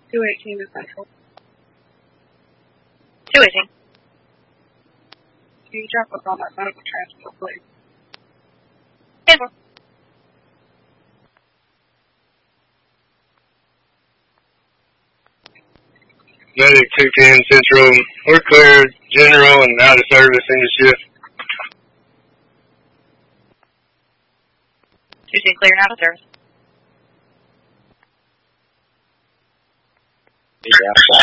218 is central. 218. Can you drop us on that medical transport, please? Cancel. Medic 210 Central, we're cleared, general and out of service in the shift. 210 clear and out of service.